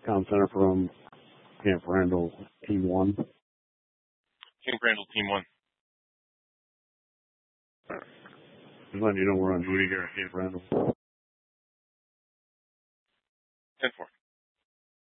Comm Center from Camp Randall, Team 1. Camp Randall, Team 1. Just letting you know we're on duty here at Camp Randall. 10-4.